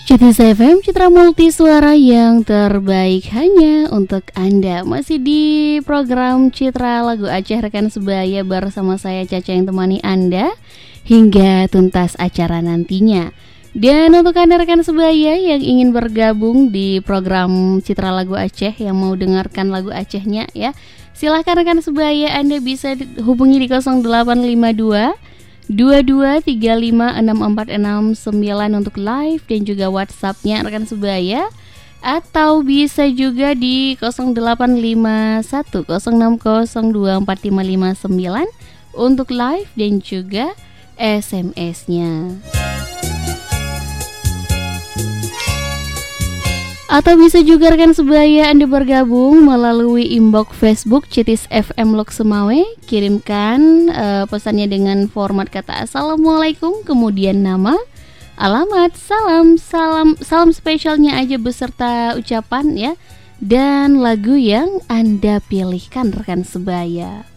Citis FM, Citra Multisuara yang terbaik hanya untuk Anda. Masih di program Citra Lagu Aceh rekan sebaya bersama saya Caca yang temani Anda hingga tuntas acara nantinya. Dan untuk Anda rekan sebaya yang ingin bergabung di program Citra Lagu Aceh, yang mau dengarkan lagu Acehnya ya, silahkan rekan sebaya, Anda bisa hubungi di 0852 22356469 untuk live dan juga WhatsAppnya rekan sebaya, atau bisa juga di 085106024559 untuk live dan juga SMS-nya. Atau bisa juga rekan sebaya Anda bergabung melalui inbox Facebook Citis FM Lok Semawe. Kirimkan pesannya dengan format kata Assalamualaikum, kemudian nama, alamat, salam spesialnya aja beserta ucapan ya, dan lagu yang Anda pilihkan rekan sebaya.